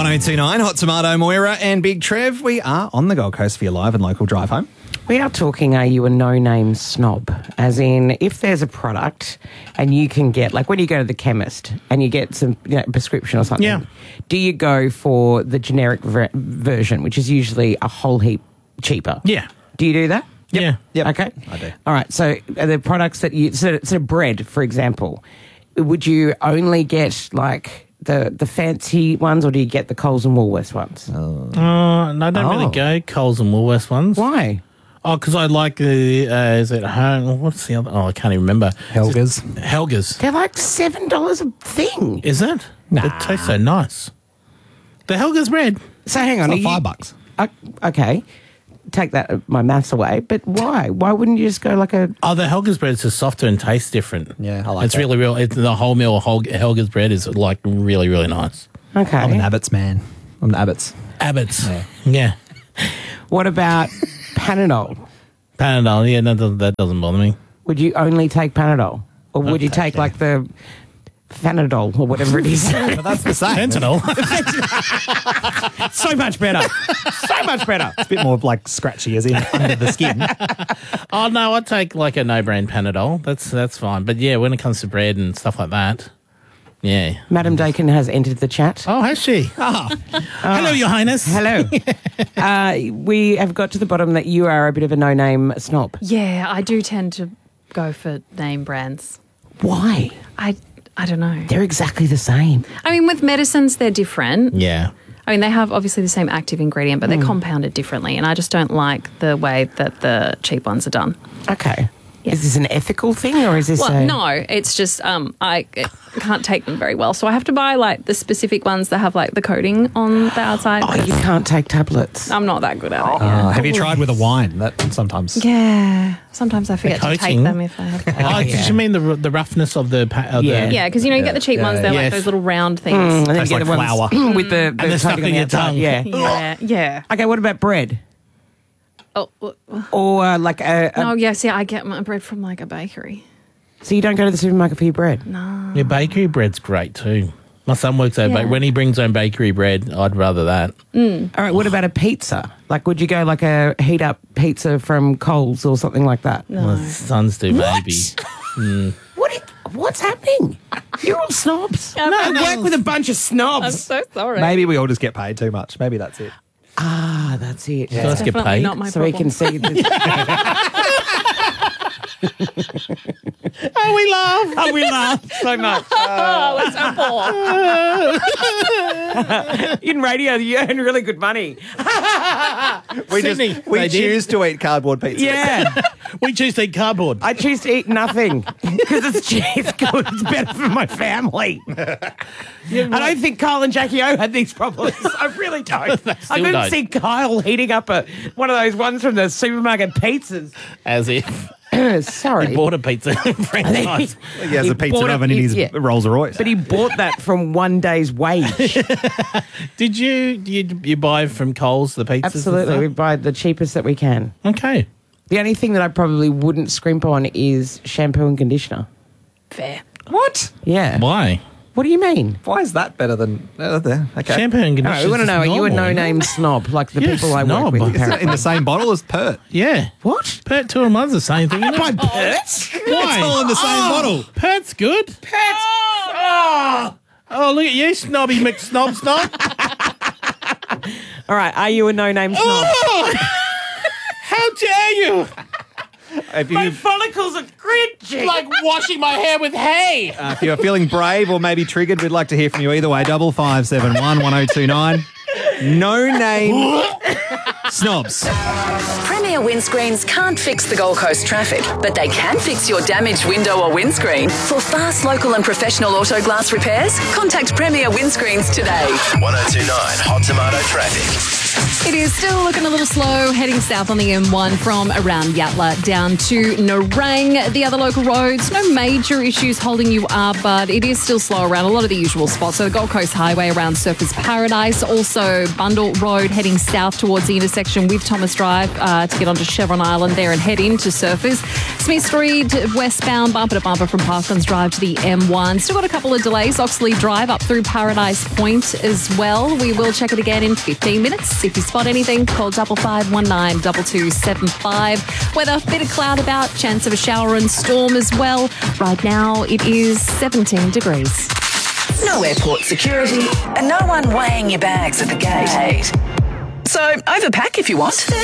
1029, Hot Tomato, Moira and Big Trev. We are on the Gold Coast for your live and local drive home. We are talking, are you a no-name snob? As in, if there's a product and you can get, like when you go to the chemist and you get some prescription or something, do you go for the generic version, which is usually a whole heap cheaper? Yeah. Do you do that? Yeah. Yep. Okay. I do. All right. So are the products that you, so bread, for example, would you only get like the fancy ones or do you get the Coles and Woolworths ones? No, I don't really go Coles and Woolworths ones. Why? Oh, because I like the, is it home? What's the other? Oh, I can't even remember. Helga's. Helga's. They're like $7 a thing. Is it? Nah. It tastes so nice. The Helga's bread. So hang on. It's like $5. Okay. Take that my maths away, but why? Why wouldn't you just go like a... Oh, the Helga's bread is just softer and tastes different. Yeah, I like it's that. really real. The whole meal Helga's bread is like really, really nice. Okay. I'm an Abbott's man. I'm an Abbott's. Abbott's. Yeah. What about Panadol? Panadol, yeah, that doesn't bother me. Would you only take Panadol? Or would you take like the Fanadol or whatever it is? But that's the same. Fentanyl. So much better. So much better. It's a bit more like scratchy as in under the skin. Oh, no, I'd take like a no-brand Panadol. That's fine. But yeah, when it comes to bread and stuff like that, yeah. Madam Dakin has entered the chat. Oh, has she? Hello, Your Highness. Hello. We have got to the bottom that you are a bit of a no-name snob. Yeah, I do tend to go for name brands. Why? I don't know. They're exactly the same. I mean, with medicines, they're different. Yeah. I mean, they have obviously the same active ingredient, but they're compounded differently. And I just don't like the way that the cheap ones are done. Okay. Yeah. Is this an ethical thing or is this Well, no, it's just I can't take them very well. So I have to buy like the specific ones that have like the coating on the outside. Oh, you can't take tablets. I'm not that good at it. Yeah. Have you tried with a wine? That sometimes. Yeah. Sometimes I forget to take coating? them if I have to. Oh, did you mean the roughness of the... Yeah, because you get the cheap ones, they're like Yes. those little round things. And then Tastes you get like the ones flour. with the And they're stuck coating in on your the outside. tongue. Yeah. Yeah. Okay, what about bread? Oh, Or like no, yeah, see, I get my bread from like a bakery. so you don't go to the supermarket for your bread? No. Your bakery bread's great too. My son works at when he brings home bakery bread, I'd rather that. All right, what about a pizza? Like, would you go like a heat up pizza from Coles or something like that? No. My sons do, maybe. What's happening? You're all snobs. I work with a bunch of snobs. I'm so sorry. Maybe we all just get paid too much. Maybe that's it. Ah, that's it. So let's get Definitely paid. not my So we problem. can see this. Oh, we laugh. Oh, we laugh so much. Oh, we're so poor. In radio, you earn really good money. We Sydney, we they did. choose to eat cardboard pizza. Yeah. We choose to eat cardboard. I choose to eat nothing because it's cheap. It's good. It's better for my family. I don't think Kyle and Jackie O had these problems. I really don't. I couldn't don't. see Kyle heating up one of those ones from the supermarket pizzas. As if Sorry. he bought a pizza franchise. He has a pizza bought it- oven in his yeah. Rolls Royce. But he bought that from one day's wage. Did you buy from Coles the pizzas? and Absolutely. We stuff? buy the cheapest that we can. Okay. The only thing that I probably wouldn't scrimp on is shampoo and conditioner. Fair. What? Yeah. Why? What do you mean? Why is that better than there? Okay. Shampoo and No, conditioner. we want to know, are you a no-name snob like the You're a people I work snob. with? Is that apparently? in the same bottle as Pert? Yeah. What? Pert 2 and 1's the same thing. Isn't By it? Perts? It's all in the same bottle. Pert's good. Oh, look at you, snobby McSnob snob. All right, are you a no-name snob? Oh! How dare you? If, My you, follicles are cringing. Like washing my hair with hay. if you're feeling brave or maybe triggered, we'd like to hear from you either way. 5571 1029. No name snobs. Premier Windscreens can't fix the Gold Coast traffic, but they can fix your damaged window or windscreen. For fast, local and professional auto glass repairs, contact Premier Windscreens today. 1029 Hot Tomato Traffic. It is still looking a little slow heading south on the M1 from around Yatala down to Nerang. The other local roads, no major issues holding you up, but it is still slow around a lot of the usual spots. So the Gold Coast Highway around Surfers Paradise, also Bundle Road heading south towards the intersection with Thomas Drive to get onto Chevron Island there and head into Surfers. Smith Street westbound, bumper to bumper from Parklands Drive to the M1. Still got a couple of delays. Oxley Drive up through Paradise Point as well. We will check it again in 15 minutes. If you spot anything, call 5519 2275. Weather, bit of cloud about, chance of a shower and storm as well. Right now it is 17 degrees. No airport security and no one weighing your bags at the gate. So overpack if you want.